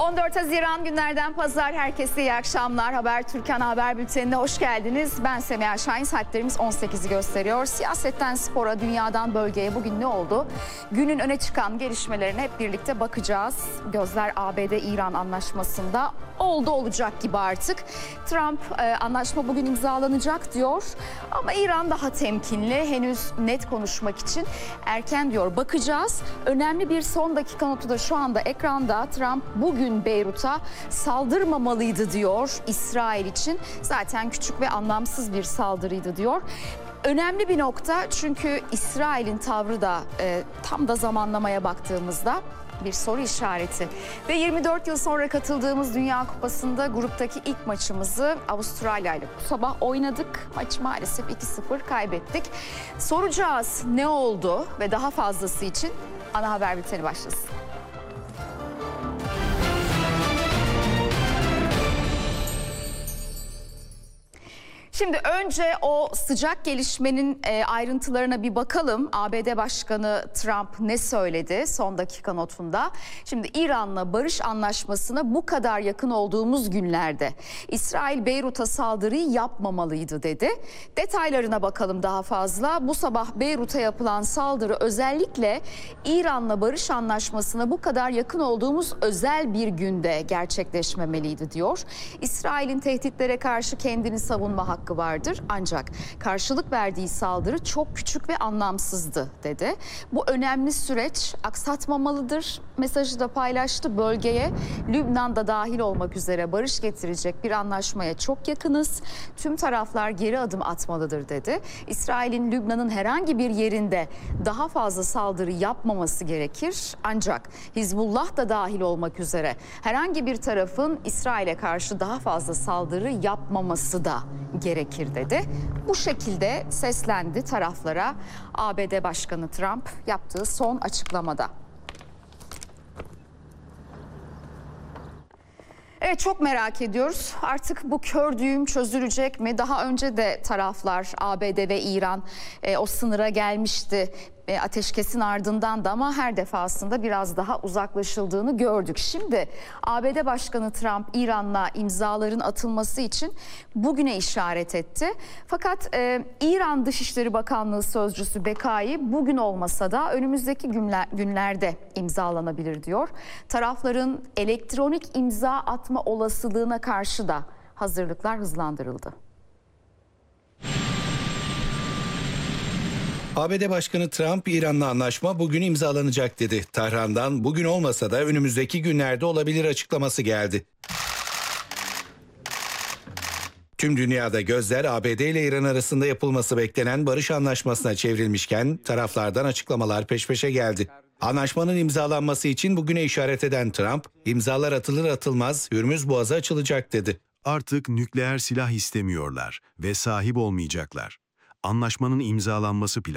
14 Haziran günlerden pazar, herkese iyi akşamlar. Habertürk Ana Haber Bülteni'ne hoş geldiniz. Ben Semiha Şahin, saatlerimiz 18'i gösteriyor. Siyasetten spora, dünyadan bölgeye bugün ne oldu? Günün öne çıkan gelişmelerine hep birlikte bakacağız. Gözler ABD-İran anlaşmasında olacak gibi artık. Trump anlaşma bugün imzalanacak diyor ama İran daha temkinli, henüz net konuşmak için erken diyor. Bakacağız. Önemli bir son dakika notu da şu anda ekranda. Trump bugün Beyrut'a saldırmamalıydı diyor İsrail için. Zaten küçük ve anlamsız bir saldırıydı diyor. Önemli bir nokta, çünkü İsrail'in tavrı da tam da zamanlamaya baktığımızda bir soru işareti. Ve 24 yıl sonra katıldığımız Dünya Kupası'nda gruptaki ilk maçımızı Avustralya ile bu sabah oynadık. Maç maalesef 2-0 kaybettik. Soracağız ne oldu ve daha fazlası için ana haber bülteni başlasın. Şimdi önce o sıcak gelişmenin ayrıntılarına bir bakalım. ABD Başkanı Trump ne söyledi son dakika notunda? Şimdi İran'la barış anlaşmasına bu kadar yakın olduğumuz günlerde İsrail Beyrut'a saldırıyı yapmamalıydı dedi. Detaylarına bakalım daha fazla. Bu sabah Beyrut'a yapılan saldırı özellikle İran'la barış anlaşmasına bu kadar yakın olduğumuz özel bir günde gerçekleşmemeliydi diyor. İsrail'in tehditlere karşı kendini savunma hakkı vardır, ancak karşılık verdiği saldırı çok küçük ve anlamsızdı dedi. Bu önemli süreç aksatmamalıdır mesajı da paylaştı. Bölgeye, Lübnan da dahil olmak üzere barış getirecek bir anlaşmaya çok yakınız. Tüm taraflar geri adım atmalıdır dedi. İsrail'in Lübnan'ın herhangi bir yerinde daha fazla saldırı yapmaması gerekir. Ancak Hizbullah da dahil olmak üzere herhangi bir tarafın İsrail'e karşı daha fazla saldırı yapmaması da gerekir dedi. Bu şekilde seslendi taraflara ABD Başkanı Trump yaptığı son açıklamada. Evet, çok merak ediyoruz. Artık bu kör düğüm çözülecek mi? Daha önce de taraflar, ABD ve İran o sınıra gelmişti. Ateşkesin ardından da, ama her defasında biraz daha uzaklaşıldığını gördük. Şimdi ABD Başkanı Trump İran'la imzaların atılması için bugüne işaret etti. Fakat İran Dışişleri Bakanlığı Sözcüsü Bekai bugün olmasa da önümüzdeki günlerde imzalanabilir diyor. Tarafların elektronik imza atma olasılığına karşı da hazırlıklar hızlandırıldı. ABD Başkanı Trump, İran'la anlaşma bugün imzalanacak dedi. Tahran'dan bugün olmasa da önümüzdeki günlerde olabilir açıklaması geldi. Tüm dünyada gözler ABD ile İran arasında yapılması beklenen barış anlaşmasına çevrilmişken taraflardan açıklamalar peş peşe geldi. Anlaşmanın imzalanması için bugüne işaret eden Trump, imzalar atılır atılmaz Hürmüz Boğazı açılacak dedi. Artık nükleer silah istemiyorlar ve sahip olmayacaklar. Anlaşmanın imzalanması planı